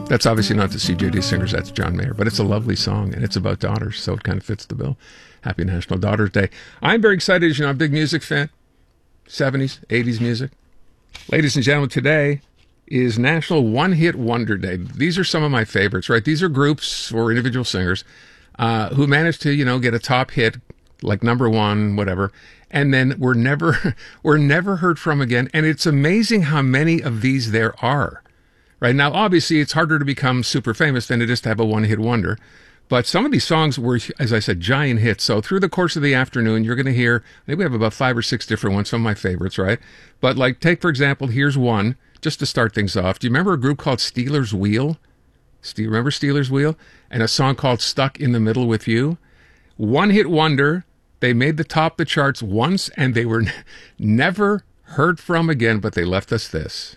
That's obviously not the CJD Singers, that's John Mayer, but it's a lovely song, and it's about daughters, so it kind of fits the bill. Happy National Daughters Day. I'm very excited, as you know, I'm a big music fan. 70s, 80s music. Ladies and gentlemen, today is National One Hit Wonder Day. These are some of my favorites, right? These are groups or individual singers who managed to, you know, get a top hit, like number one, whatever, and then were never heard from again. And it's amazing how many of these there are. Right now, obviously, it's harder to become super famous than it is to have a one-hit wonder. But some of these songs were, as I said, giant hits. So through the course of the afternoon, you're going to hear, I think we have about 5 or 6 different ones, some of my favorites, right? But like, take, for example, here's one, just to start things off. Do you remember a group called Stealers Wheel? Do you remember Stealers Wheel? And a song called Stuck in the Middle with You? One-hit wonder. They made the top of the charts once, and they were never heard from again, but they left us this.